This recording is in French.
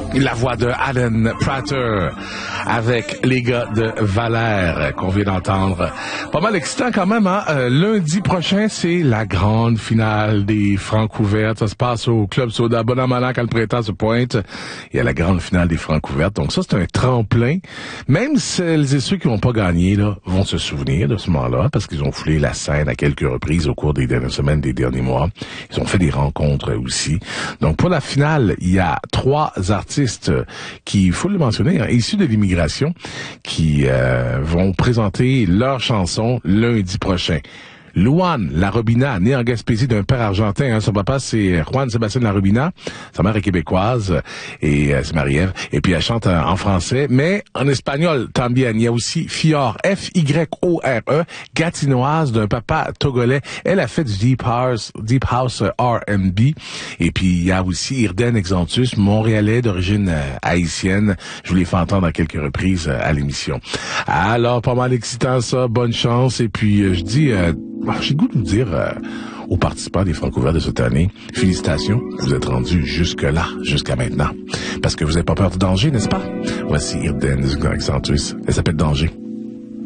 La voix de Alan Prater avec les gars de Valère qu'on vient d'entendre. Pas mal excitant quand même, hein? Lundi prochain, c'est la grande finale des Francouvertes. Ça se passe au Club Soda. Bon an, mal an, quand le printemps se pointe. Il y a la grande finale des Francouvertes. Donc ça, c'est un tremplin. Même celles et ceux qui n'ont pas gagné, là, vont se souvenir de ce moment-là parce qu'ils ont foulé la scène à quelques reprises au cours des dernières semaines, des derniers mois. Ils ont fait des rencontres aussi. Donc pour la finale, il y a 3 artistes qui, il faut le mentionner, hein, issus de l'immigration, qui vont présenter leur chanson lundi prochain. Luan Larobina, né en Gaspésie d'un père argentin, hein, son papa c'est Juan Sébastien Larobina, sa mère est québécoise et c'est Marie-Ève, et puis elle chante en français, mais en espagnol también. Il y a aussi Fiore, F-Y-O-R-E, gatinoise d'un papa togolais. Elle a fait du Deep House R&B, et puis il y a aussi Irden Exantus, montréalais d'origine haïtienne. Je vous l'ai fait entendre à quelques reprises à l'émission. Alors, pas mal excitant ça, bonne chance, et puis je dis... j'ai le goût de vous dire aux participants des Francouvertes de cette année, félicitations, vous êtes rendus jusque-là, jusqu'à maintenant. Parce que vous n'avez pas peur du danger, n'est-ce pas? Voici Irden Exantus, elle s'appelle Danger.